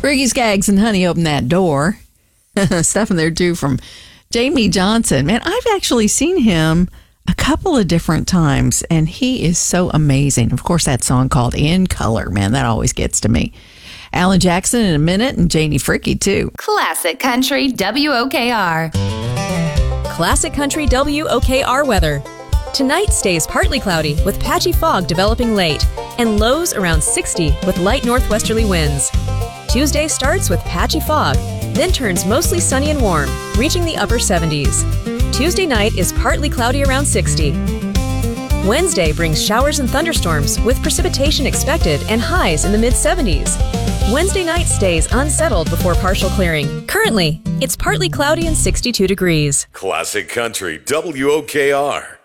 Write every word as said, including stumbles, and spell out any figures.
Ricky Skaggs and Honey opened that door. Stuff in there, too, from Jamie Johnson. Man, I've actually seen him a couple of different times, and he is so amazing. Of course, that song called In Color, man, that always gets to me. Alan Jackson in a minute, and Janie Fricke, too. Classic Country W O K R. Classic Country W O K R weather. Tonight stays partly cloudy with patchy fog developing late and lows around sixty with light northwesterly winds. Tuesday starts with patchy fog, then turns mostly sunny and warm, reaching the upper seventies. Tuesday night is partly cloudy around sixty. Wednesday brings showers and thunderstorms with precipitation expected and highs in the mid-seventies. Wednesday night stays unsettled before partial clearing. Currently, it's partly cloudy and sixty-two degrees. Classic Country W O K R.